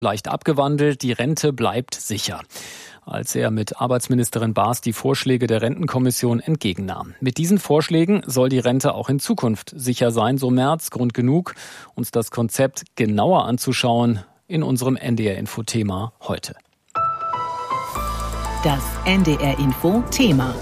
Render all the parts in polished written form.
Leicht abgewandelt, die Rente bleibt sicher. Als er mit Arbeitsministerin Baas die Vorschläge der Rentenkommission entgegennahm. Mit diesen Vorschlägen soll die Rente auch in Zukunft sicher sein, so Merz. Grund genug, uns das Konzept genauer anzuschauen in unserem NDR-Info-Thema heute. Das NDR-Info-Thema.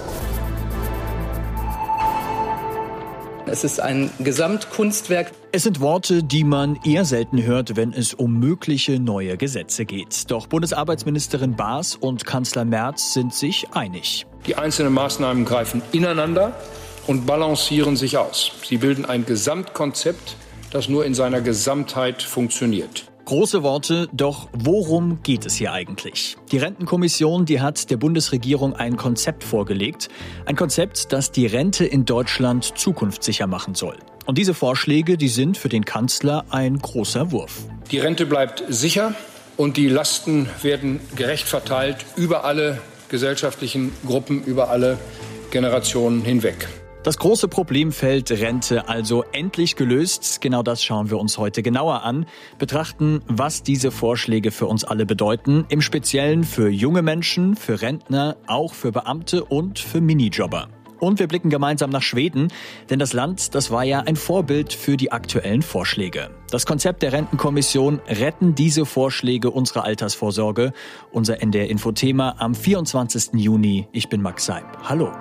Es ist ein Gesamtkunstwerk. Es sind Worte, die man eher selten hört, wenn es um mögliche neue Gesetze geht. Doch Bundesarbeitsministerin Baas und Kanzler Merz sind sich einig. Die einzelnen Maßnahmen greifen ineinander und balancieren sich aus. Sie bilden ein Gesamtkonzept, das nur in seiner Gesamtheit funktioniert. Große Worte, doch worum geht es hier eigentlich? Die Rentenkommission, die hat der Bundesregierung ein Konzept vorgelegt. Ein Konzept, das die Rente in Deutschland zukunftssicher machen soll. Und diese Vorschläge, die sind für den Kanzler ein großer Wurf. Die Rente bleibt sicher und die Lasten werden gerecht verteilt über alle gesellschaftlichen Gruppen, über alle Generationen hinweg. Das große Problemfeld Rente also endlich gelöst. Genau das schauen wir uns heute genauer an. Betrachten, was diese Vorschläge für uns alle bedeuten. Im Speziellen für junge Menschen, für Rentner, auch für Beamte und für Minijobber. Und wir blicken gemeinsam nach Schweden, denn das Land, das war ja ein Vorbild für die aktuellen Vorschläge. Das Konzept der Rentenkommission: Retten diese Vorschläge unsere Altersvorsorge. Unser NDR-Info-Thema am 24. Juni. Ich bin Max Seib. Hallo.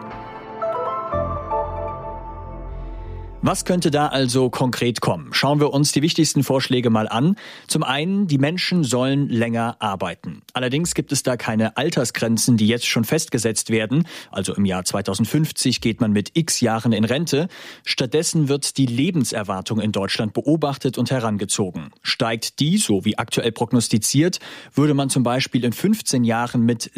Was könnte da also konkret kommen? Schauen wir uns die wichtigsten Vorschläge mal an. Zum einen, die Menschen sollen länger arbeiten. Allerdings gibt es da keine Altersgrenzen, die jetzt schon festgesetzt werden. Also im Jahr 2050 geht man mit x Jahren in Rente. Stattdessen wird die Lebenserwartung in Deutschland beobachtet und herangezogen. Steigt die, so wie aktuell prognostiziert, würde man zum Beispiel in 15 Jahren mit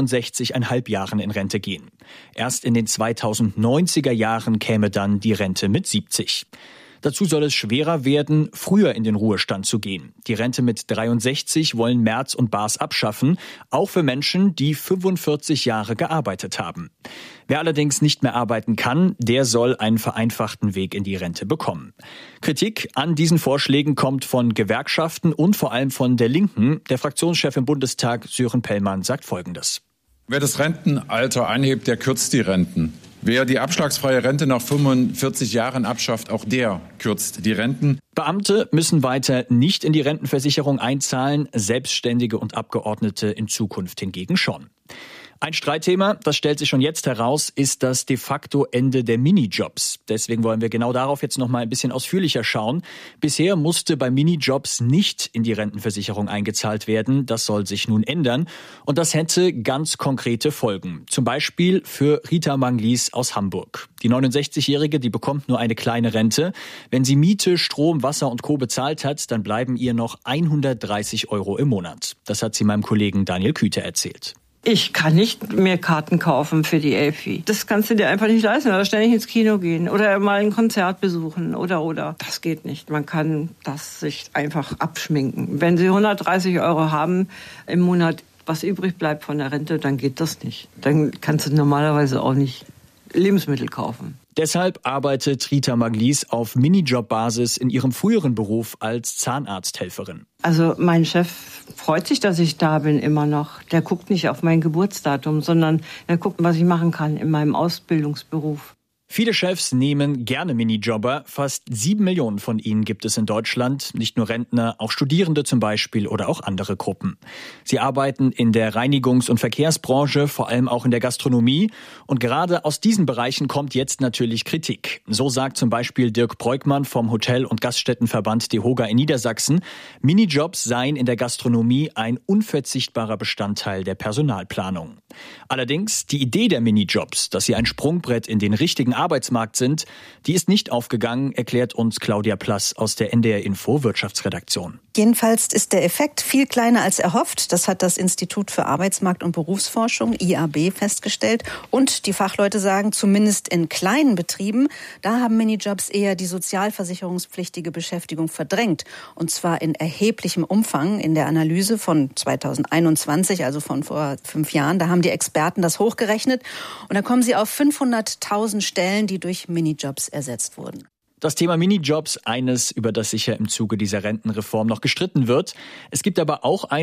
67,5 Jahren in Rente gehen. Erst in den 2090er Jahren käme dann die Rente mit 70. Dazu soll es schwerer werden, früher in den Ruhestand zu gehen. Die Rente mit 63 wollen Merz und Baas abschaffen, auch für Menschen, die 45 Jahre gearbeitet haben. Wer allerdings nicht mehr arbeiten kann, der soll einen vereinfachten Weg in die Rente bekommen. Kritik an diesen Vorschlägen kommt von Gewerkschaften und vor allem von der Linken. Der Fraktionschef im Bundestag, Sören Pellmann, sagt Folgendes. Wer das Rentenalter anhebt, der kürzt die Renten. Wer die abschlagsfreie Rente nach 45 Jahren abschafft, auch der kürzt die Renten. Beamte müssen weiter nicht in die Rentenversicherung einzahlen, Selbstständige und Abgeordnete in Zukunft hingegen schon. Ein Streitthema, das stellt sich schon jetzt heraus, ist das de facto Ende der Minijobs. Deswegen wollen wir genau darauf jetzt noch mal ein bisschen ausführlicher schauen. Bisher musste bei Minijobs nicht in die Rentenversicherung eingezahlt werden. Das soll sich nun ändern. Und das hätte ganz konkrete Folgen. Zum Beispiel für Rita Manglis aus Hamburg. Die 69-Jährige, die bekommt nur eine kleine Rente. Wenn sie Miete, Strom, Wasser und Co. bezahlt hat, dann bleiben ihr noch 130 € im Monat. Das hat sie meinem Kollegen Daniel Küte erzählt. Ich kann nicht mehr Karten kaufen für die Elfi. Das kannst du dir einfach nicht leisten. Oder ständig ins Kino gehen oder mal ein Konzert besuchen oder. Das geht nicht. Man kann das sich einfach abschminken. Wenn Sie 130 € haben im Monat, was übrig bleibt von der Rente, dann geht das nicht. Dann kannst du normalerweise auch nicht Lebensmittel kaufen. Deshalb arbeitet Rita Manglis auf Minijob-Basis in ihrem früheren Beruf als Zahnarzthelferin. Also mein Chef freut sich, dass ich da bin immer noch. Der guckt nicht auf mein Geburtsdatum, sondern der guckt, was ich machen kann in meinem Ausbildungsberuf. Viele Chefs nehmen gerne Minijobber. Fast 7 Millionen von ihnen gibt es in Deutschland. Nicht nur Rentner, auch Studierende zum Beispiel oder auch andere Gruppen. Sie arbeiten in der Reinigungs- und Verkehrsbranche, vor allem auch in der Gastronomie. Und gerade aus diesen Bereichen kommt jetzt natürlich Kritik. So sagt zum Beispiel Dirk Breukmann vom Hotel- und Gaststättenverband DEHOGA in Niedersachsen, Minijobs seien in der Gastronomie ein unverzichtbarer Bestandteil der Personalplanung. Allerdings die Idee der Minijobs, dass sie ein Sprungbrett in den richtigen Arbeitsmarkt sind, die ist nicht aufgegangen, erklärt uns Claudia Plass aus der NDR-Info Wirtschaftsredaktion. Jedenfalls ist der Effekt viel kleiner als erhofft. Das hat das Institut für Arbeitsmarkt- und Berufsforschung, IAB, festgestellt. Und die Fachleute sagen, zumindest in kleinen Betrieben, da haben Minijobs eher die sozialversicherungspflichtige Beschäftigung verdrängt. Und zwar in erheblichem Umfang. In der Analyse von 2021, also von vor 5 Jahren, da haben die Experten das hochgerechnet. Und da kommen sie auf 500.000 Stellen, die durch Minijobs ersetzt wurden. Das Thema Minijobs, eines, über das sicher im Zuge dieser Rentenreform noch gestritten wird. Es gibt aber auch